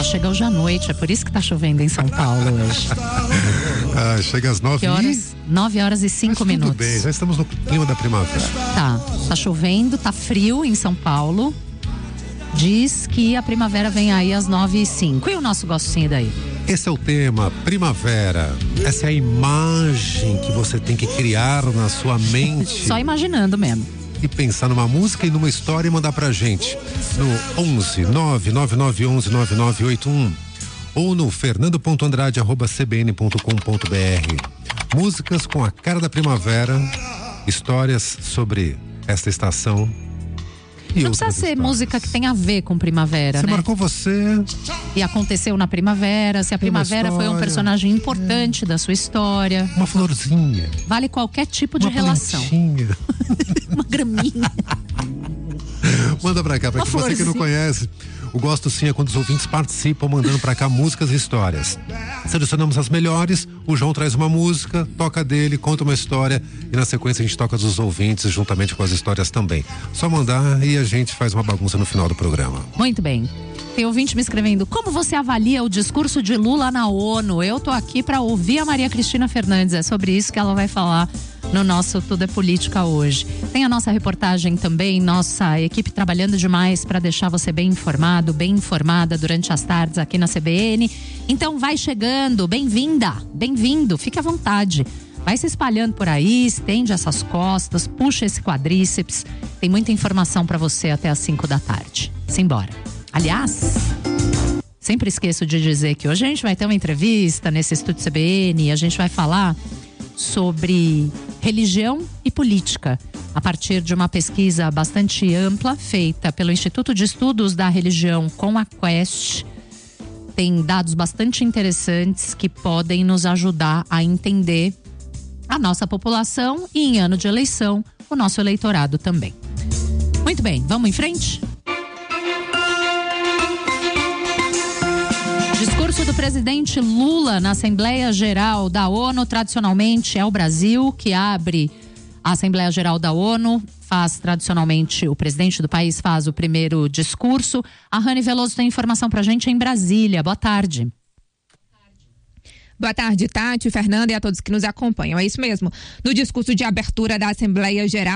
chega hoje à noite, é por isso que tá chovendo em São Paulo hoje. Chega às 9 horas? 9 horas e 5 minutos. Tudo bem, já estamos no clima da primavera. Tá chovendo, tá frio em São Paulo. Diz que a primavera vem aí às 9h05. E o nosso gostinho daí? Esse é o tema, primavera. Essa é a imagem que você tem que criar na sua mente. Só imaginando mesmo. E pensar numa música e numa história e mandar pra gente no 11 99911 9981 ou no fernando.andrade@cbn.com.br. Músicas com a cara da primavera, histórias sobre esta estação. Não precisa ser música que tem a ver com primavera, né? Você marcou você. E aconteceu na primavera, se a primavera foi um personagem importante da sua história. Uma florzinha. Vale qualquer tipo de relação. Uma graminha. Manda pra cá, pra você que não conhece. O Gosto Sim é quando os ouvintes participam, mandando pra cá músicas e histórias. Selecionamos as melhores, o João traz uma música, toca dele, conta uma história e na sequência a gente toca dos ouvintes juntamente com as histórias também. Só mandar e a gente faz uma bagunça no final do programa. Muito bem. Tem ouvinte me escrevendo: como você avalia o discurso de Lula na ONU? Eu tô aqui pra ouvir a Maria Cristina Fernandes, é sobre isso que ela vai falar no nosso Tudo é Política hoje. Tem a nossa reportagem também, nossa equipe trabalhando demais para deixar você bem informado, bem informada durante as tardes aqui na CBN. Então vai chegando, bem-vinda, bem-vindo, fique à vontade. Vai se espalhando por aí, estende essas costas, puxa esse quadríceps. Tem muita informação para você até às 5 da tarde. Simbora. Aliás, sempre esqueço de dizer que hoje a gente vai ter uma entrevista nesse Estúdio CBN e a gente vai falar sobre religião e política, a partir de uma pesquisa bastante ampla feita pelo Instituto de Estudos da Religião com a Quest. Tem dados bastante interessantes que podem nos ajudar a entender a nossa população e, em ano de eleição, o nosso eleitorado também. Muito bem, vamos em frente? Discurso do presidente Lula na Assembleia Geral da ONU. Tradicionalmente é o Brasil que abre a Assembleia Geral da ONU. Tradicionalmente, o presidente do país faz o primeiro discurso. A Rani Veloso tem informação pra gente em Brasília. Boa tarde. Boa tarde, Tati, Fernanda e a todos que nos acompanham. É isso mesmo. No discurso de abertura da Assembleia Geral